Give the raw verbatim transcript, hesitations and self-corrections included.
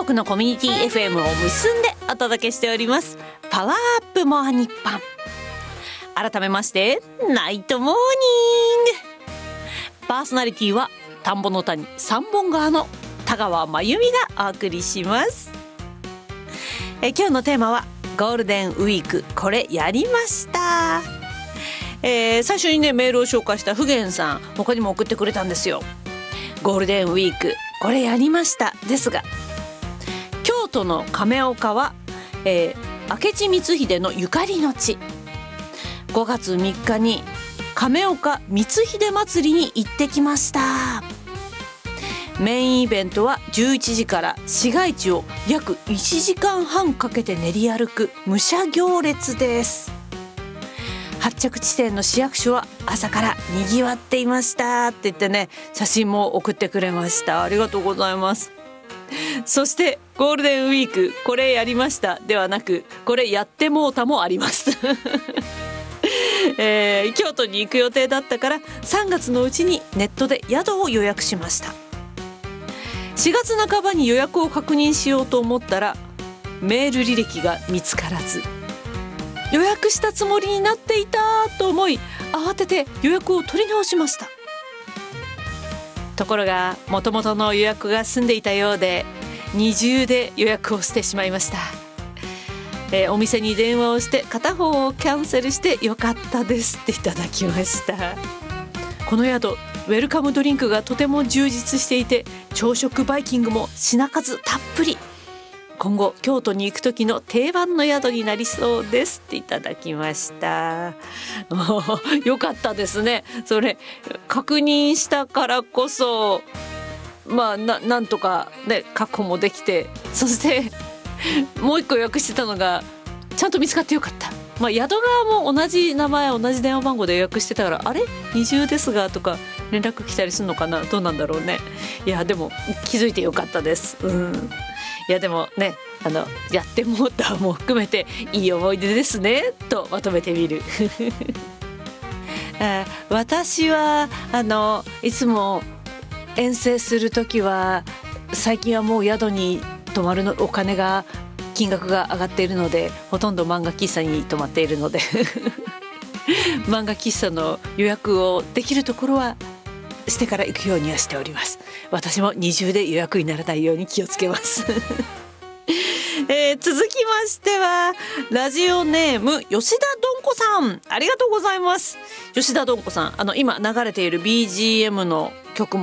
国のコミュニティ エフエム を結んでお届けしておりますパワーアップモーニッポン。改めましてナイトモーニング。パーソナリティは田んぼの谷三本川の田川真由美がお送りします。え今日のテーマはゴールデンウィークこれやりました。えー、最初にねメールを紹介したふげんさん、他にも送ってくれたんですよ。ゴールデンウィークこれやりましたですが、京都の亀岡は、えー、明智光秀のゆかりの地。ごがつみっかに亀岡光秀祭りに行ってきました。メインイベントはじゅういちじから市街地を約いちじかんはんかけて練り歩く武者行列です。発着地点の市役所は朝からにぎわっていましたって言ってね、写真も送ってくれました。ありがとうございます。そしてゴールデンウィークこれやりましたではなく、これやってもうたもありますえー、京都に行く予定だったからさんがつのうちにネットで宿を予約しました。しがつなかばに予約を確認しようと思ったらメール履歴が見つからず、予約したつもりになっていたと思い慌てて予約を取り直しました。ところが元々の予約が済んでいたようで二重で予約をしてしまいました。えー、お店に電話をして片方をキャンセルしてよかったですっていただきました。この宿ウェルカムドリンクがとても充実していて、朝食バイキングも品数たっぷり。今後京都に行く時の定番の宿になりそうですっていただきました。よかったですね。それ確認したからこそまあ な, なんとかね確保もできて、そしてもう一個予約してたのがちゃんと見つかってよかった。まあ、宿側も同じ名前同じ電話番号で予約してたから、あれ二重ですがとか連絡来たりするのかな、どうなんだろうね。いやでも気づいてよかったです。うん、いやでもね、あのやってもうたも含めていい思い出ですねとまとめてみるあ、私はあのいつも遠征するときは、最近はもう宿に泊まるのお金が金額が上がっているので、ほとんど漫画喫茶に泊まっているので漫画喫茶の予約をできるところはしてから行くようにはしております。私も二重で予約にならないように気をつけますえー、続きましてはラジオネーム吉田どんこさん、ありがとうございます。吉田どんこさん、あの今流れている ビージーエム の曲も